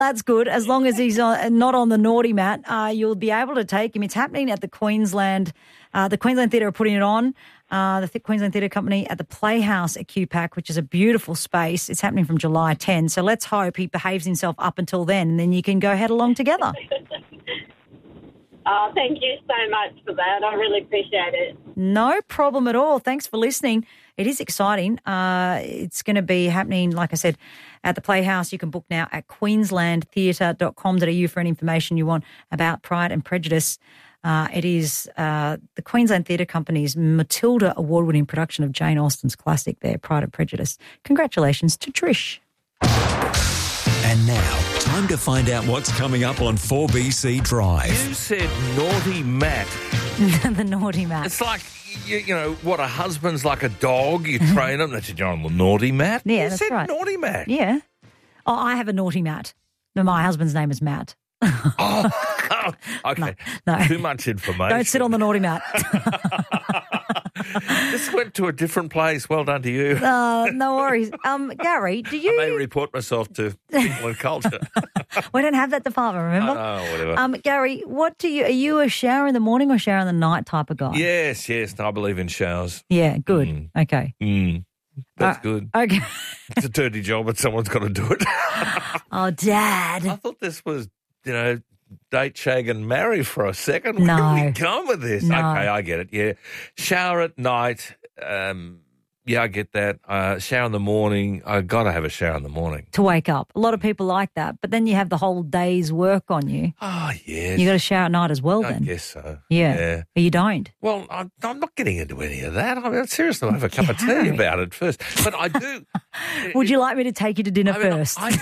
That's good. As long as he's not on the naughty mat, you'll be able to take him. It's happening at the Queensland Theatre are putting it on. Queensland Theatre Company at the Playhouse at QPAC, which is a beautiful space. It's happening from July 10. So let's hope he behaves himself up until then, and then you can go head along together. Oh, thank you so much for that. I really appreciate it. No problem at all. Thanks for listening. It is exciting. It's going to be happening, like I said, at the Playhouse. You can book now at queenslandtheatre.com.au for any information you want about Pride and Prejudice. It is the Queensland Theatre Company's Matilda award-winning production of Jane Austen's classic there, Pride and Prejudice. Congratulations to Trish. And now, time to find out what's coming up on 4BC Drive. You said naughty Matt. The naughty Matt. It's like, you know, what, a husband's like a dog. You train him. That's you're on the naughty Matt. Yeah, you that's said right. naughty Matt. Yeah. Oh, I have a naughty Matt. No, my husband's name is Matt. Oh, okay. No. Too much information. Don't sit on the naughty mat. This went to a different place. Well done to you. No worries. Gary, do you... I may report myself to people and culture. We don't have that department, remember? Oh, whatever. Gary, are you a shower in the morning or shower in the night type of guy? Yes. I believe in showers. Yeah, good. Okay. That's good. Okay. It's a dirty job, but someone's got to do it. Oh, Dad. I thought this was, date, shag and marry for a second. No. Where are we going with this? No. Okay, I get it, yeah. Shower at night, yeah, I get that. Shower in the morning, I got to have a shower in the morning. To wake up. A lot of people like that, but then you have the whole day's work on you. Oh, yes. You got to shower at night as well I then. guess so. Yeah. But you don't. Well, I'm not getting into any of that. I mean, seriously, I'll have a cup of tea about it first. But I do. Would you like me to take you to dinner first? I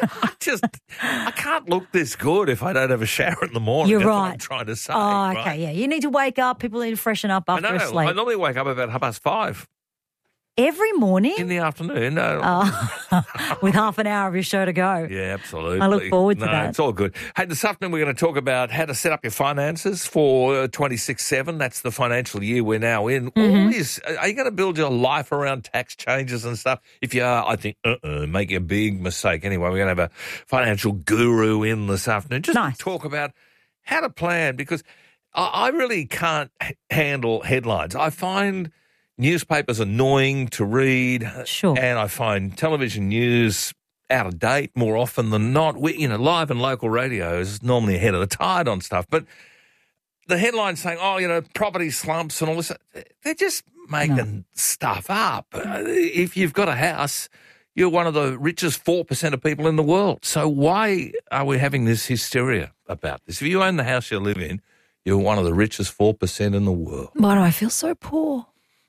can't look this good if I don't have a shower in the morning. You're That's right. what I'm trying to say. Oh, okay, right? yeah. You need to wake up. People need to freshen up after a sleep. I normally wake up about 5:30 Every morning? in the afternoon. No. With half an hour of your show to go. Yeah, absolutely. I look forward to that. It's all good. Hey, this afternoon we're going to talk about how to set up your finances for 26/7. That's the financial year we're now in. Always, are you going to build your life around tax changes and stuff? If you are, I think, make a big mistake. Anyway, we're going to have a financial guru in this afternoon just to talk about how to plan, because I really can't handle headlines. I find newspapers annoying to read. Sure. And I find television news out of date more often than not. Live and local radio is normally ahead of the tide on stuff. But the headlines saying, property slumps and all this, they're just making stuff up. If you've got a house, you're one of the richest 4% of people in the world. So why are we having this hysteria about this? If you own the house you live in, you're one of the richest 4% in the world. Why do I feel so poor?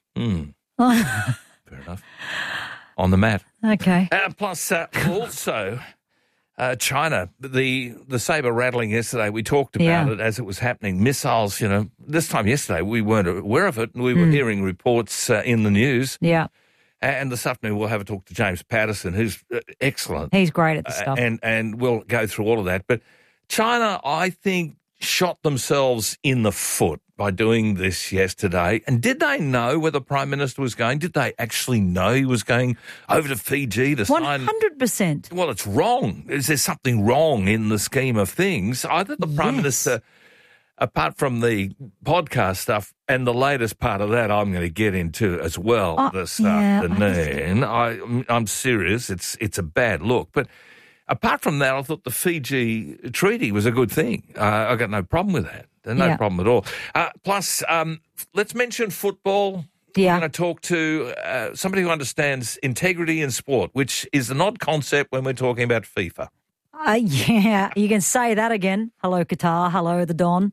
Fair enough. On the mat. Okay. Plus, also, China, the saber rattling yesterday, we talked about it as it was happening. Missiles, this time yesterday we weren't aware of it. We were hearing reports in the news. Yeah. And this afternoon we'll have a talk to James Patterson, who's excellent. He's great at this stuff. And we'll go through all of that. But China, I think, shot themselves in the foot by doing this yesterday. And did they know where the Prime Minister was going? Did they actually know he was going over to Fiji to sign? 100%. Well, it's wrong. Is there something wrong in the scheme of things? Either the Prime Minister, apart from the podcast stuff, and the latest part of that I'm going to get into as well this afternoon. I'm serious. It's a bad look. But apart from that, I thought the Fiji treaty was a good thing. I got no problem with that. No problem at all. Plus, let's mention football. Yeah. We're going to talk to somebody who understands integrity in sport, which is an odd concept when we're talking about FIFA. Yeah, you can say that again. Hello, Qatar. Hello, the Don.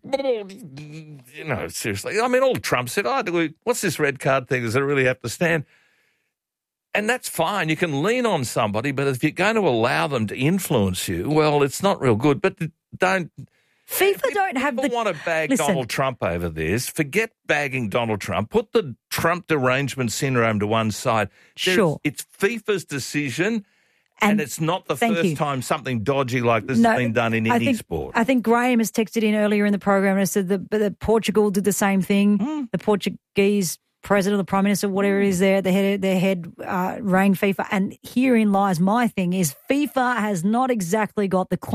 Seriously. I mean, all Trump said, what's this red card thing? Does it really have to stand? And that's fine. You can lean on somebody, but if you're going to allow them to influence you, well, it's not real good. But don't... FIFA don't have People want to bag Donald Trump over this. Forget bagging Donald Trump. Put the Trump derangement syndrome to one side. Sure. It's FIFA's decision, and it's not the first time something dodgy like this has been done in any sport. I think Graham has texted in earlier in the program and said that Portugal did the same thing. The Portuguese president, the prime minister, whatever it is there, their head reign FIFA. And herein lies my thing is FIFA has not exactly got the